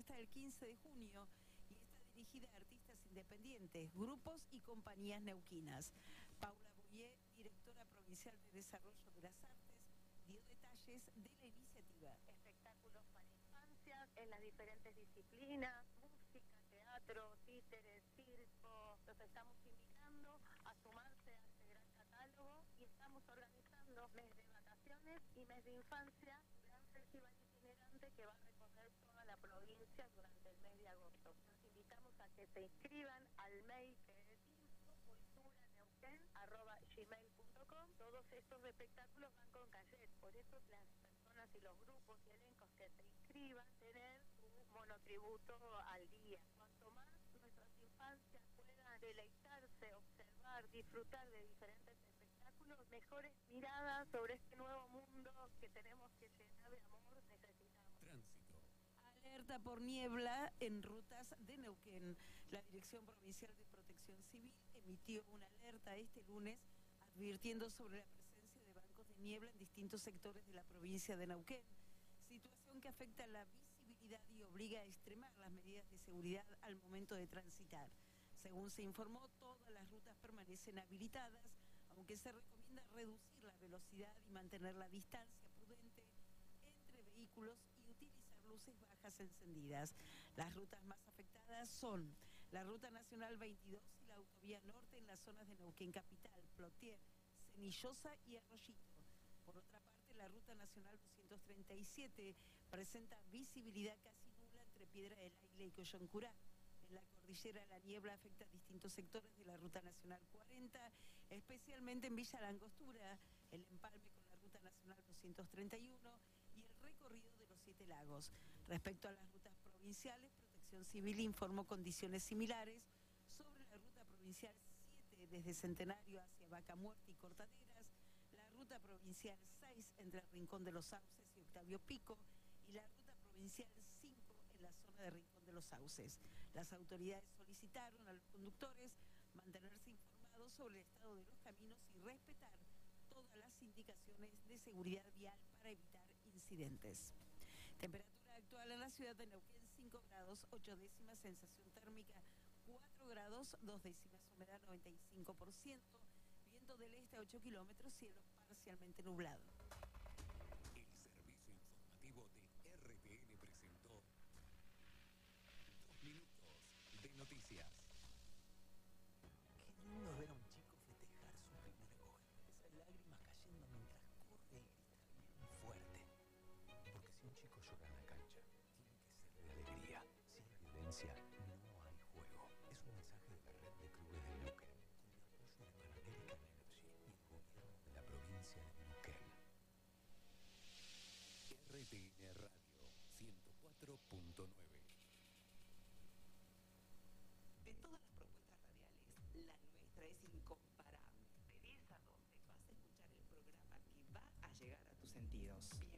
hasta el 15 de junio y está dirigida a artistas independientes, grupos y compañías neuquinas. Paula Boyer, directora provincial de Desarrollo de las Artes, dio detalles de la iniciativa. Espectáculos para infancias en las diferentes disciplinas, música, teatro, títeres, circo. Los estamos invitando a sumarse a este gran catálogo y estamos organizando mes de vacaciones y mes de infancia, un gran festival itinerante que va a recorrer toda la provincia durante el mes de agosto. Los invitamos a que se inscriban al mail que es info@gmail.com. Todos estos espectáculos van con cassette, por eso las personas y los grupos y elencos que se inscriban tener un monotributo al día. Cuanto más nuestras infancias puedan deleitarse, observar, disfrutar de diferentes espectáculos, mejores miradas sobre este nuevo mundo que tenemos que llenar de amor necesitamos. Tránsito. Alerta por niebla en rutas de Neuquén. La Dirección Provincial de Protección Civil emitió una alerta este lunes advirtiendo sobre la presencia de bancos de niebla en distintos sectores de la provincia de Neuquén, situación que afecta la visibilidad y obliga a extremar las medidas de seguridad al momento de transitar. Según se informó, todas las rutas permanecen habilitadas, aunque se recomienda reducir la velocidad y mantener la distancia prudente entre vehículos y utilizar luces bajas encendidas. Las rutas más afectadas son la Ruta Nacional 22 y la Autovía Norte en las zonas de Neuquén Capital, Plotier, Cenillosa y Arroyito. Por otra parte, la Ruta Nacional 237 presenta visibilidad casi nula entre Piedra del Aire y Coyoncurá. En la cordillera la niebla afecta a distintos sectores de la Ruta Nacional 40, especialmente en Villa Langostura, el empalme con la Ruta Nacional 231 y el recorrido de los 7 lagos. Respecto a las rutas provinciales, Protección Civil informó condiciones similares sobre la Ruta Provincial 7 desde Centenario hacia Vaca Muerta y Cortaderas, la Ruta Provincial 6 entre el Rincón de los Sauces y Octavio Pico y la Ruta Provincial 5 en la zona de Rincón de los Sauces. Las autoridades solicitaron a los conductores mantenerse informados sobre el estado de los caminos y respetar todas las indicaciones de seguridad vial para evitar incidentes. Temperatura actual en la ciudad de Neuquén, 5 grados, 8 décimas, sensación térmica 4 grados, 2 décimas, humedad 95%, viento del este a 8 kilómetros, cielo parcialmente nublado. El servicio informativo de RTN presentó 2 minutos de noticias. Qué lindo es ver a un chico festejar su primer gol. Esas lágrimas cayendo mientras corre y grita bien fuerte. Porque si un chico llora en la cancha, tiene que ser de alegría. Sin violencia no hay juego. Es un mensaje de la red de clubes de Neuquén, con el apoyo de Pan American Energy y el gobierno de la provincia de Neuquén. RTN Radio 104.9. De todas las propuestas radiales, la nuestra es incomparable. Pero es a donde vas a escuchar el programa que va a llegar a tus sentidos.